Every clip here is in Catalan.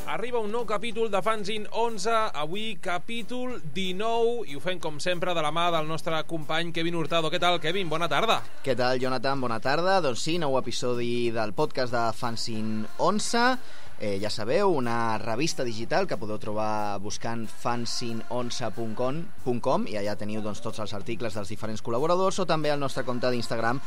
Arriba un nou capítol de Fanzine 11, avui capítol 19, i ho fem com sempre de la mà del nostre company Kevin Hurtado. Què tal, Kevin? Bona tarda. Què tal, Jonathan? Bona tarda. Doncs sí, nou episodi del podcast de Fanzine 11. Ja sabeu, una revista digital que podeu trobar buscant fanzine11.com i allà teniu doncs, tots els articles dels diferents col·laboradors, o també al nostre compte d'Instagram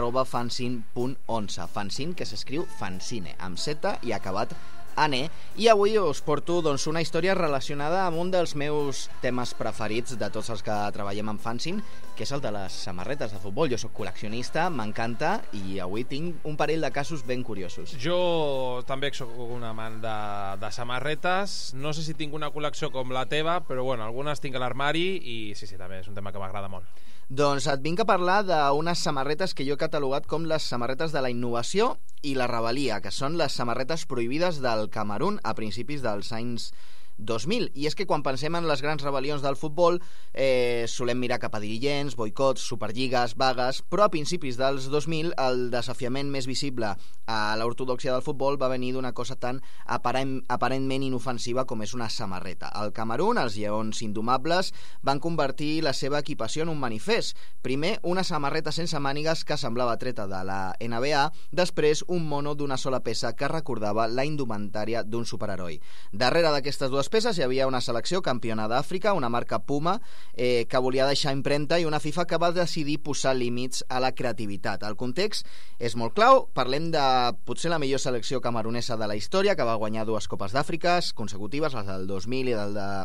@fanzine.11. Fanzine, que s'escriu fanzine, amb Z i acabat Ane, i avui us porto doncs, una història relacionada amb un dels meus temes preferits de tots els que treballem en Fanzine, que és el de les samarretes de futbol. Jo sóc col·leccionista, m'encanta, i avui tinc un parell de casos ben curiosos. Jo també sóc un amant de samarretes. No sé si tinc una col·lecció com la teva, però bueno, algunes tinc a l'armari i sí, també és un tema que m'agrada molt. Doncs et vinc a parlar d'unes samarretes que jo he catalogat com les samarretes de la innovació i la rebel·lia, que són les samarretes prohibides del Camerun a principis dels anys 2000. I és que quan pensem en les grans rebel·lions del futbol solem mirar cap a dirigents, boicots, superlligues, vagues, però a principis dels 2000 el desafiament més visible a l'ortodòxia del futbol va venir d'una cosa tan aparentment inofensiva com és una samarreta. Al Camerun, els lleons indomables van convertir la seva equipació en un manifest. Primer, una samarreta sense mànigues que semblava treta de la NBA, després un mono d'una sola peça que recordava la indumentària d'un superheroi. Darrere d'aquestes dues peces hi havia una selecció campiona d'Àfrica, una marca Puma, que volia deixar impremta, i una FIFA que va decidir posar límits a la creativitat. El context és molt clau. Parlem de potser la millor selecció camerunesa de la història, que va guanyar 2 Copes d'Àfrica consecutives, les del 2000 i la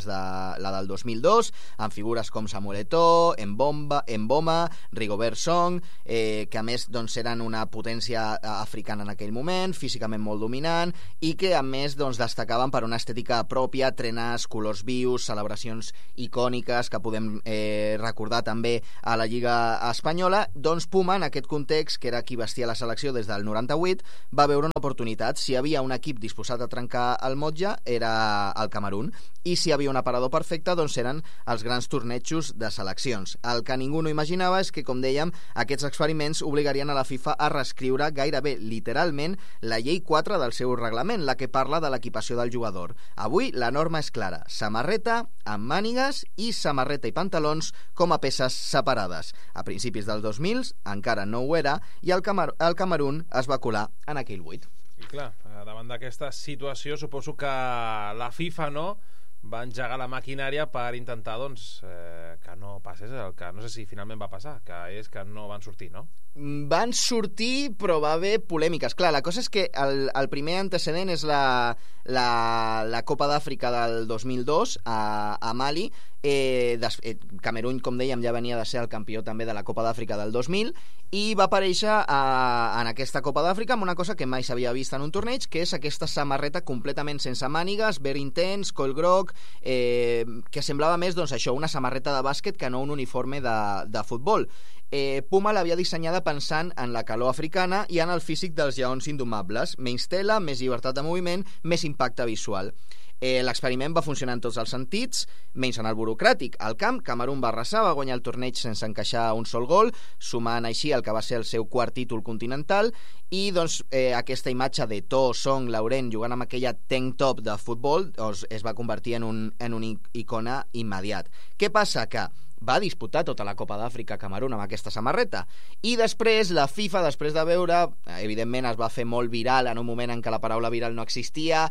del 2002, amb figures com Samuel Eto'o, Mboma, Rigobert Song, que a més doncs, eren una potència africana en aquell moment, físicament molt dominant, i que a més doncs, destacaven per una estètica pròpia, trenars, colors vius, celebracions icòniques que podem recordar també a la Lliga Espanyola. Doncs Puma, en aquest context, que era qui vestia la selecció des del 98, va veure una oportunitat. Si hi havia un equip disposat a trencar el motlle, era el Camerun, i si hi havia un aparador perfecte, doncs eren els grans tornejos de seleccions. El que ningú no imaginava és que, com dèiem, aquests experiments obligarien a la FIFA a reescriure gairebé literalment la llei 4 del seu reglament, la que parla de l'equipació del jugador. Avui la norma és clara: samarreta amb mànigues i samarreta i pantalons com a peces separades. A principis del 2000 encara no ho era, i el Camerun es va colar en aquell buit. I clar, davant d'aquesta situació suposo que la FIFA va engegar la maquinària per intentar doncs, que no passés el que no sé si finalment va passar, que és que no van sortir, no? Van sortir, però va haver polèmiques. Clar, la cosa és que el primer antecedent és la Copa d'Àfrica del 2002 a Mali. Camerun, com dèiem, ja venia de ser el campió també de la Copa d'Àfrica del 2000, i va aparèixer en aquesta Copa d'Àfrica amb una cosa que mai s'havia vist en un torneig, que és aquesta samarreta completament sense mànigues, verd intens, coll groc, que semblava més doncs, això, una samarreta de bàsquet que no un uniforme de futbol. Puma l'havia dissenyada pensant en la calor africana i en el físic dels lleons indomables: menys tela, més llibertat de moviment, més impacte visual. L'experiment va funcionar en tots els sentits, menys en el burocràtic. Al camp, Camerun va arrasar, va guanyar el torneig sense encaixar un sol gol, sumant així el que va ser el seu quart títol continental, i doncs, aquesta imatge de To, Song, Laurent jugant amb aquella tank top de futbol doncs, es va convertir en un icona immediat. Què passa? Que va disputar tota la Copa d'Àfrica a Camerun amb aquesta samarreta, i després la FIFA, després de veure, evidentment es va fer molt viral en un moment en què la paraula viral no existia,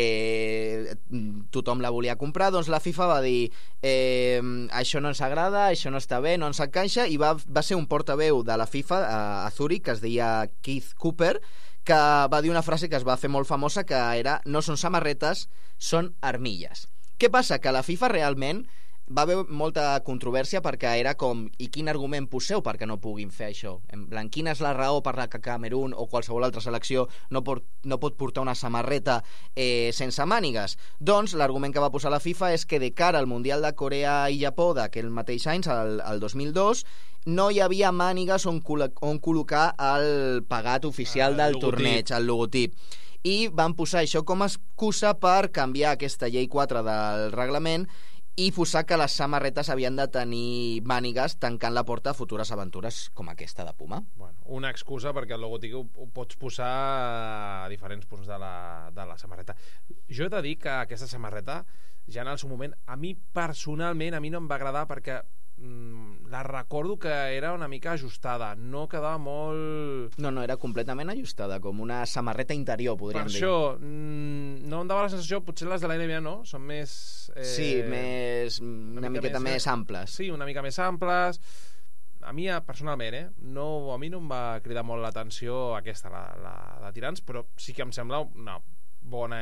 tothom la volia comprar, doncs la FIFA va dir això no ens agrada, això no està bé, no ens encaixa, i va ser un portaveu de la FIFA a Zurich, que es deia Keith Cooper, que va dir una frase que es va fer molt famosa, que era: no són samarretes, són armilles. Què passa? Que la FIFA realment va haver molta controvèrsia, perquè era com: i quin argument poseu perquè no puguin fer això? En plan, quina és la raó per la que Camerun o qualsevol altra selecció no pot portar una samarreta sense mànigues? Doncs l'argument que va posar la FIFA és que de cara al Mundial de Corea i Japó d'aquell mateix any, el 2002, no hi havia mànigues on col·locar el pegat oficial del torneig, el logotip. I van posar això com a excusa per canviar aquesta llei 4 del reglament i posar que les samarretes havien de tenir mànigues tancant la porta a futures aventures com aquesta de Puma. Bueno, una excusa perquè el logotip ho pots posar a diferents punts de la samarreta. Jo he de dir que aquesta samarreta, ja en el seu moment, a mi personalment, a mi no em va agradar perquè la recordo que era una mica ajustada, no quedava molt... No, era completament ajustada, com una samarreta interior, podríem dir. Per això, no em dava la sensació, potser les de la NBA no, són més... Sí, una miqueta més amples. Sí, una mica més amples. A mi, personalment, a mi no em va cridar molt l'atenció aquesta, la de tirants, però sí que em sembla una bona...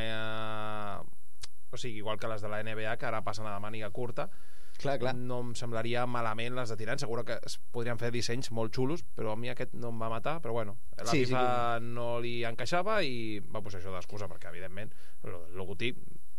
O sigui, igual que les de la NBA, que ara passen a la màniga curta, clar. No em semblaria malament les de tirants. Segur que es podrien fer dissenys molt xulos, però a mi aquest no em va matar. Però bueno, la FIFA no li encaixava i va posar això d'excusa perquè evidentment el logotip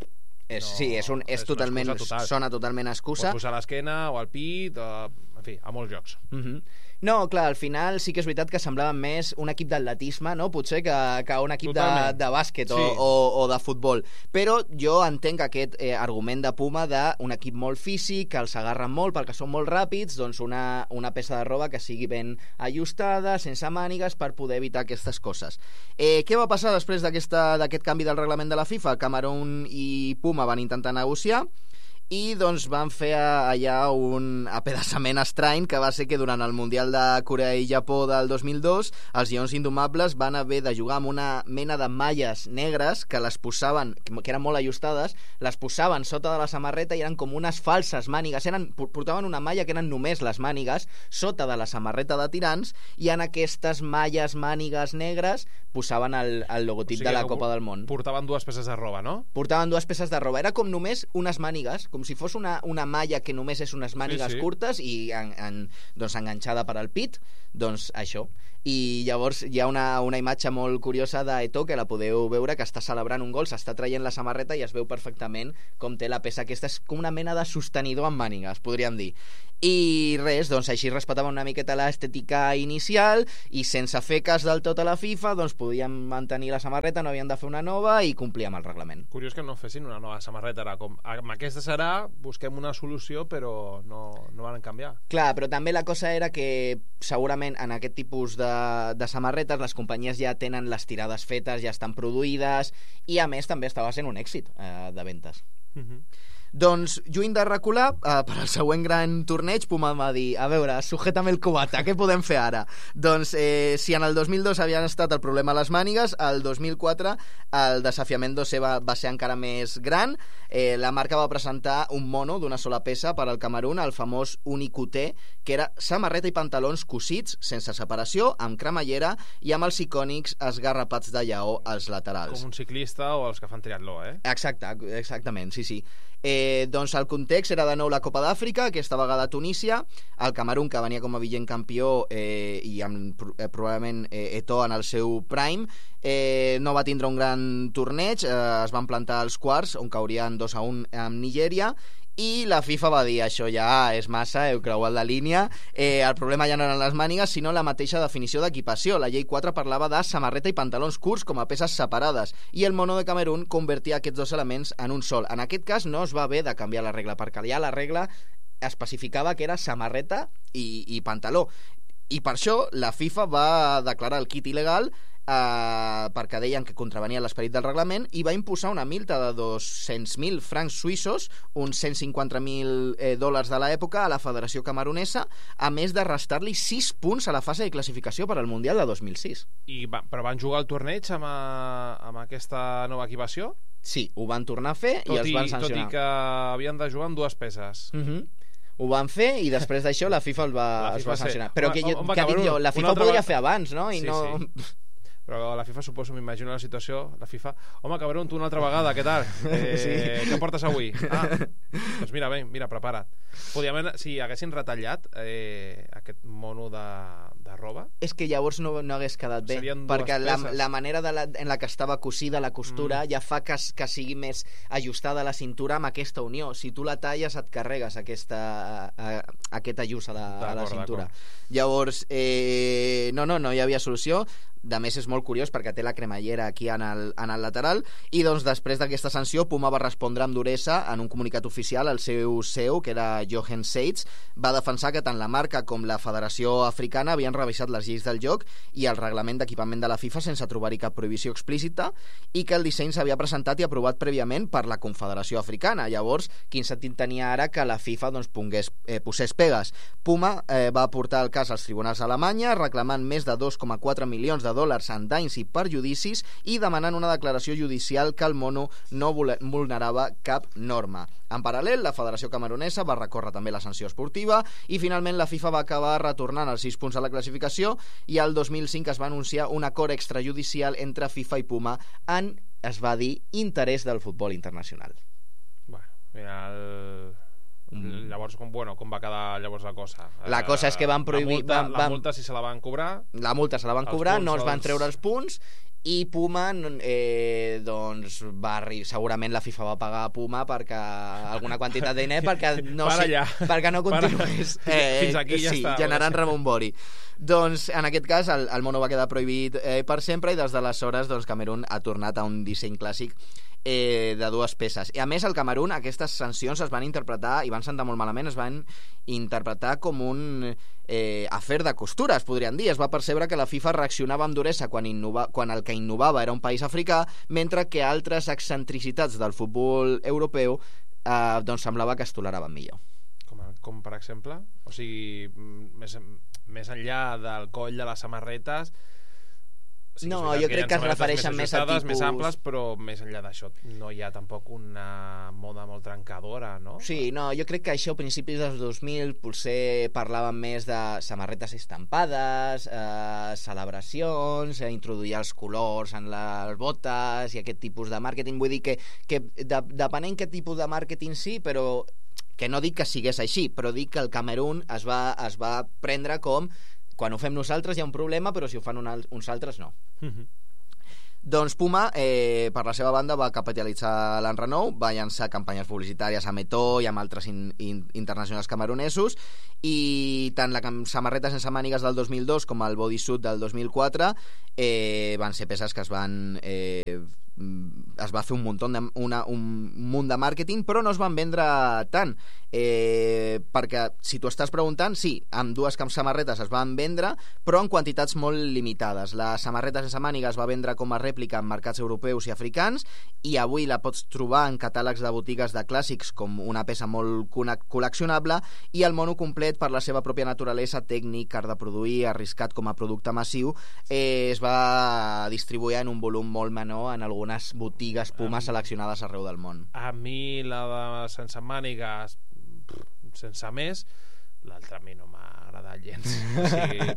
és totalment, sona totalment excusa. Pots posar a l'esquena o al pit, en fi, a molts llocs. No, clar, al final sí que és veritat que semblava més un equip d'atletisme, no? Potser que un equip de bàsquet o de futbol. Però jo entenc aquest argument de Puma d'un equip molt físic, que els agarren molt perquè són molt ràpids, doncs una peça de roba que sigui ben ajustada, sense mànigues, per poder evitar aquestes coses. Què va passar després d'aquest canvi del reglament de la FIFA? Camerun i Puma van intentar negociar i doncs van fer allà un apedaçament estrany, que va ser que durant el Mundial de Corea i Japó del 2002 els Lleons Indomables van haver de jugar amb una mena de malles negres que les posaven, que eren molt ajustades, les posaven sota de la samarreta i eren com unes falses mànigues, portaven una malla que eren només les mànigues sota de la samarreta de tirants, i en aquestes malles mànigues negres posaven el logotip de la Copa del Món. Portaven dues peces de roba, no? Portaven dues peces de roba, era com només unes mànigues, com si fos una malla que només és unes mànigues curtes i doncs enganxada per al pit, doncs això. I llavors hi ha una imatge molt curiosa d'Eto'o, que la podeu veure, que està celebrant un gol, s'està traient la samarreta i es veu perfectament com té la peça aquesta, és com una mena de sostenidor amb mànigues, podríem dir. I res, doncs així respectaven una miqueta l'estètica inicial i sense fer cas del tot a la FIFA doncs podien mantenir la samarreta, no havien de fer una nova i complir amb el reglament. Curiós que no fessin una nova samarreta, era com, amb aquesta serà, busquem una solució, però no van canviar. Clar, però també la cosa era que segurament en aquest tipus de samarretes les companyies ja tenen les tirades fetes, ja estan produïdes, i a més també estava sent un èxit de ventes. Doncs, lluny de recular, per al següent gran torneig, Puma va dir, a veure, sujétame el cubata, què podem fer ara? Doncs, si en el 2002 havien estat el problema a les mànigues, el 2004 el desafiament va ser encara més gran. La marca va presentar un mono d'una sola peça per al Camerun, el famós Unicuté, que era samarreta i pantalons cosits, sense separació, amb cremallera i amb els icònics esgarrapats de lleó als laterals. Com un ciclista o els que fan triatló, Exactament, sí. Doncs el context era de nou la Copa d'Àfrica, aquesta vegada a Tunísia. El Camerun, que venia com a vigent campió i amb probablement Eto'o en el seu prime, no va tindre un gran torneig, es van plantar als quarts, on caurien 2-1 amb Nigèria, i la FIFA va dir, això ja és massa, heu creuat la línia, el problema ja no eren les mànigues, sinó la mateixa definició d'equipació. La llei 4 parlava de samarreta i pantalons curts com a peces separades, i el mono de Camerun convertia aquests dos elements en un sol. En aquest cas no es va haver de canviar la regla, perquè ja la regla especificava que era samarreta i pantaló, i per això la FIFA va declarar el kit il·legal, perquè deien que contravenia l'esperit del reglament, i va imposar una multa de 200.000 francs suïssos, uns $150.000 de l'època, a la Federació Camerunesa, a més de restar-li 6 punts a la fase de classificació per al Mundial de 2006. Però van jugar el torneig amb aquesta nova equipació? Sí, ho van tornar a fer i els van sancionar. Tot i que havien de jugar amb dues peces. Ho van fer i després d'això la FIFA els va sancionar. Però que dic jo, la FIFA ho podria fer abans, no? I no... Però la FIFA, suposo, m'imagino la situació, la FIFA, home, cabron, tu una altra vegada, què tal? Què portes avui? Doncs mira, prepara't. Podríem, si haguessin retallat aquest mono de roba? És que llavors no hagués quedat bé, perquè la manera en la que estava cosida la costura ja fa que sigui més ajustada a la cintura amb aquesta unió. Si tu la talles et carregues aquest ajust a la cintura. Llavors, no hi havia solució. De més, és molt curiós perquè té la cremallera aquí en el lateral, i doncs després d'aquesta sanció Puma va respondre amb duresa. En un comunicat oficial, el seu CEO, que era Jochen Seitz, va defensar que tant la marca com la Federació Africana havien revisat les lleis del joc i el reglament d'equipament de la FIFA sense trobar-hi cap prohibició explícita, i que el disseny s'havia presentat i aprovat prèviament per la Confederació Africana. Llavors, quin sentit tenia ara que la FIFA posés pegues? Puma va portar el cas als tribunals d'Alemanya reclamant més de 2,4 milions de dòlars en danys i perjudicis i demanant una declaració judicial que el mono no vulnerava cap norma. En paral·lel, la Federació Camerunesa va recórrer també la sanció esportiva i finalment la FIFA va acabar retornant els 6 punts a la classificació, i el 2005 es va anunciar un acord extrajudicial entre FIFA i Puma en, es va dir, interès del futbol internacional. Bueno, llavors, com va quedar llavors la cosa? La cosa és que van prohibir... La multa si se la van cobrar? La multa se la van cobrar, no es van treure els punts, i Puma, doncs, segurament la FIFA va pagar a Puma perquè alguna quantitat de diner perquè no continués fins aquí ja està, generant rebombori. Doncs en aquest cas el mono va quedar prohibit per sempre, i des d'aleshores doncs, Camerun ha tornat a un disseny clàssic de 2 peces. I a més, al Camerun aquestes sancions es van interpretar, i van sentar molt malament, es van interpretar com un afer de costures, podríem dir. Es va percebre que la FIFA reaccionava amb duresa quan el que innovava era un país africà, mentre que altres excentricitats del futbol europeu doncs semblava que es toleraven millor. Com per exemple? O sigui, més enllà del coll de les samarretes... Sí, no, jo crec que es refereixen més a tipus... més amples, però més enllà d'això no hi ha tampoc una moda molt trencadora, no? Sí, no, jo crec que això a principis dels 2000 potser parlaven més de samarretes estampades, celebracions, introduir els colors en les botes i aquest tipus de màrqueting. Vull dir que depenent què tipus de màrqueting sí, però que no dic que sigués així, però dic que el Camerun es va prendre com quan ho fem nosaltres hi ha un problema, però si ho fan uns altres no. Doncs Puma, per la seva banda, va capitalitzar l'any renou, va llançar campanyes publicitàries a Metó i amb altres internacionals camerunesos, i tant la samarreta sense mànigues del 2002 com el bodysuit del 2004 van ser peces que es va fer un munt de màrqueting, però no es van vendre tant, perquè si t'ho estàs preguntant, sí, amb 2 samarretes es van vendre, però en quantitats molt limitades. La samarreta sense mànigues es va vendre com a rèplica en mercats europeus i africans, i avui la pots trobar en catàlegs de botigues de clàssics com una peça molt col·leccionable, i el mono complet, per la seva pròpia naturalesa, tècnic, car de produir, arriscat com a producte massiu, es va distribuir en un volum molt menor en algunes botigues Puma seleccionades arreu del món. A mi la de sense mànigues, sense més, l'altra a mi no m'ha agradat gens. O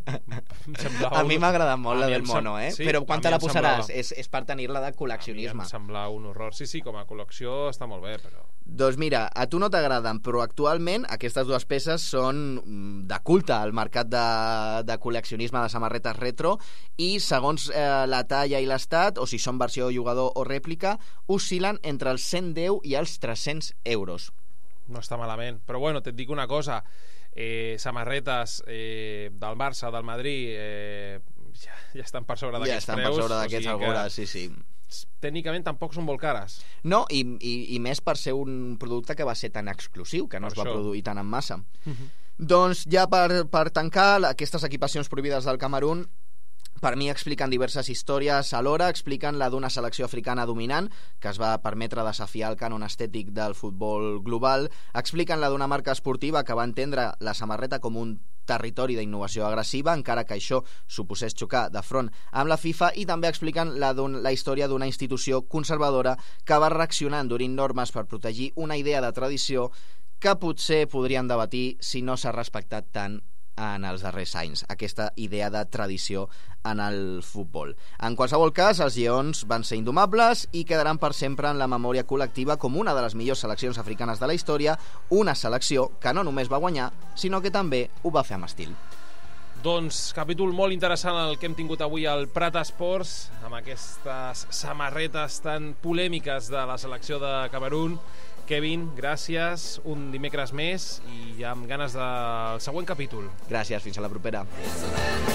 sigui, a mi m'ha agradat molt la del mono, sí, però quan te la posaràs? És per tenir-la de col·leccionisme. A mi em sembla un horror. Sí, com a col·lecció està molt bé, però... Doncs mira, a tu no t'agraden, però actualment aquestes 2 peces són de culte al mercat de col·leccionisme de samarretes retro, i segons la talla i l'estat, o si són versió jugador o rèplica, oscil·len entre els 110 i els 300 euros. No està malament, però bueno, et dic una cosa, samarretes del Barça, del Madrid, ja estan per sobre d'aquests preus. Ja estan per sobre d'aquests algunes, sí. Tècnicament tampoc són molt cares. No, i més per ser un producte que va ser tan exclusiu, que no es va produir tan en massa. Doncs ja per tancar, aquestes equipacions prohibides del Camerun, per mi expliquen diverses històries alhora. Expliquen la d'una selecció africana dominant que es va permetre desafiar el cànon estètic del futbol global. Expliquen la d'una marca esportiva que va entendre la samarreta com un territori d'innovació agressiva, encara que això suposés xocar de front amb la FIFA, i també expliquen la història d'una institució conservadora que va reaccionar endurint normes per protegir una idea de tradició que potser podrien debatir si no s'ha respectat tant en els darrers anys, aquesta idea de tradició en el futbol. En qualsevol cas, els lleons van ser indomables i quedaran per sempre en la memòria col·lectiva com una de les millors seleccions africanes de la història, una selecció que no només va guanyar, sinó que també ho va fer amb estil. Doncs capítol molt interessant el que hem tingut avui al Prat Esports, amb aquestes samarretes tan polèmiques de la selecció de Camerun. Kevin, gràcies, un dimecres més i ja amb ganes del següent capítol. Gràcies, fins a la propera.